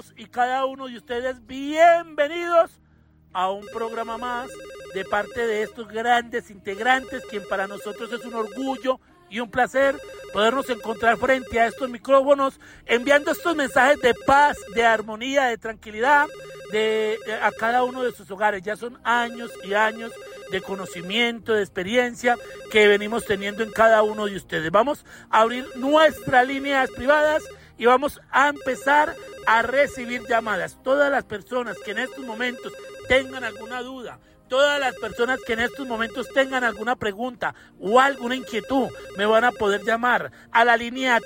todos y cada uno de ustedes bienvenidos a un programa más de parte de estos grandes integrantes, quien para nosotros es un orgullo y un placer podernos encontrar frente a estos micrófonos, enviando estos mensajes de paz, de armonía, de tranquilidad a cada uno de sus hogares. Ya son años y años de conocimiento, de experiencia que venimos teniendo en cada uno de ustedes. Vamos a abrir nuestras líneas privadas y vamos a empezar a recibir llamadas. Todas las personas que en estos momentos tengan alguna duda, todas las personas que en estos momentos tengan alguna pregunta o alguna inquietud, me van a poder llamar a la línea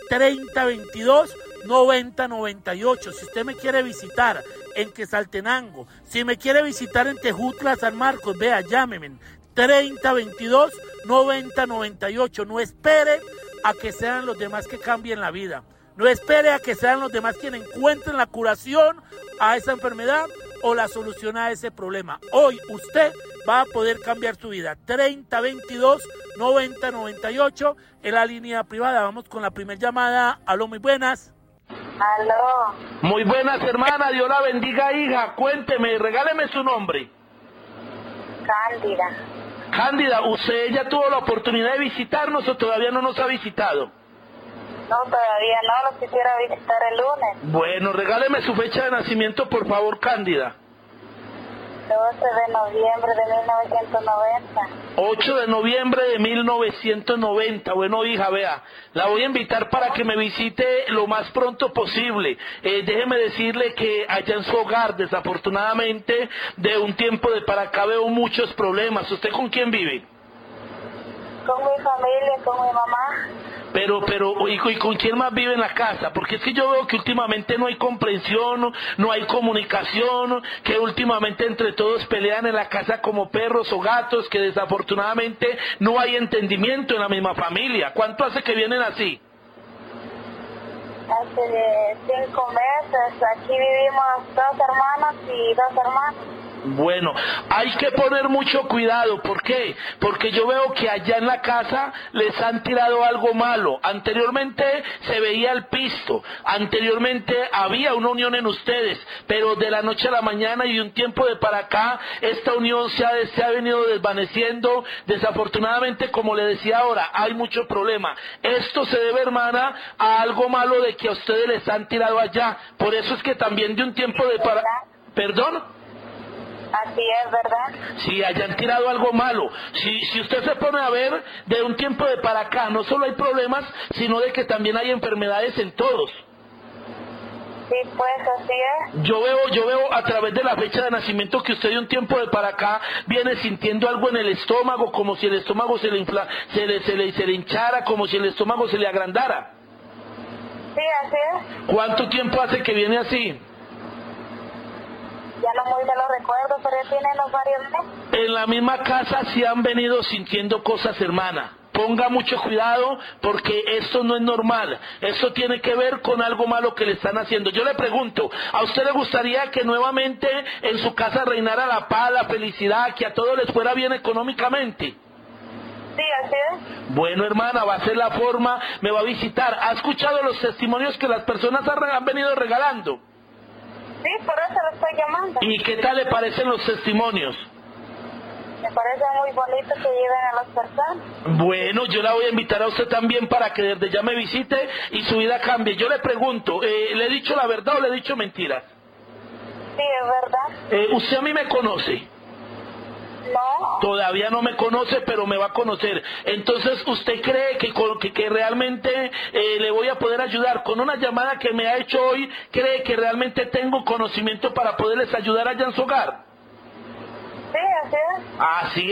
3022-9098. Si usted me quiere visitar en Quetzaltenango, si me quiere visitar en Tejutla, San Marcos, vea, llámeme, 3022-9098. No espere a que sean los demás que cambien la vida. No espere a que sean los demás quienes encuentren la curación a esa enfermedad o la solución a ese problema. Hoy usted va a poder cambiar su vida. 3022-9098 en la línea privada. Vamos con la primera llamada. Aló, muy buenas. Aló. Muy buenas, hermana. Dios la bendiga, hija. Cuénteme, regáleme su nombre. Cándida. Cándida, ¿usted ya tuvo la oportunidad de visitarnos o todavía no nos ha visitado? No, todavía no, lo quisiera visitar el lunes. Bueno, regáleme su fecha de nacimiento, por favor, Cándida. 12 de noviembre de 1990. 8 de noviembre de 1990. Bueno, hija, vea, la voy a invitar para que me visite lo más pronto posible. Déjeme decirle que allá en su hogar, desafortunadamente, de un tiempo de para acá veo muchos problemas. ¿Usted con quién vive? Con mi familia, con mi mamá. Pero, ¿y con quién más vive en la casa? Porque es que yo veo que últimamente no hay comprensión, no hay comunicación, que últimamente entre todos pelean en la casa como perros o gatos, que desafortunadamente no hay entendimiento en la misma familia. ¿Cuánto hace que vienen así? Hace 5 meses, aquí vivimos 2 hermanos y 2 hermanos. Bueno, hay que poner mucho cuidado. ¿Por qué? Porque yo veo que allá en la casa les han tirado algo malo. Anteriormente se veía el pisto, anteriormente había una unión en ustedes, pero de la noche a la mañana y de un tiempo de para acá, esta unión se ha venido desvaneciendo. Desafortunadamente, como le decía ahora, hay mucho problema. Esto se debe, hermana, a algo malo de que a ustedes les han tirado allá. Por eso es que también de un tiempo de para... ¿Perdón? Así es, ¿verdad? Si hayan tirado algo malo. Si usted se pone a ver, de un tiempo de para acá, no solo hay problemas, sino de que también hay enfermedades en todos. Sí, pues así es. Yo veo a través de la fecha de nacimiento que usted de un tiempo de para acá viene sintiendo algo en el estómago, como si el estómago se le hinchara, como si el estómago se le agrandara. Sí, así es. ¿Cuánto tiempo hace que viene así? Ya no muy me lo recuerdo, pero ya tiene los varios meses. En la misma casa sí han venido sintiendo cosas, hermana. Ponga mucho cuidado porque esto no es normal. Esto tiene que ver con algo malo que le están haciendo. Yo le pregunto, ¿a usted le gustaría que nuevamente en su casa reinara la paz, la felicidad, que a todos les fuera bien económicamente? Sí, así es. Bueno, hermana, va a ser la forma, me va a visitar. ¿Ha escuchado los testimonios que las personas han venido regalando? Sí, por eso lo estoy llamando. ¿Y qué tal le parecen los testimonios? Me parece muy bonito que lleven a las personas. Bueno, yo la voy a invitar a usted también para que desde ya me visite y su vida cambie. Yo le pregunto, ¿le he dicho la verdad o le he dicho mentiras? Sí, es verdad. ¿Usted a mí me conoce? No. Todavía no me conoce, pero me va a conocer. Entonces, ¿usted cree que realmente le voy a poder ayudar? Con una llamada que me ha hecho hoy, ¿cree que realmente tengo conocimiento para poderles ayudar allá en su hogar? Sí, así es. Así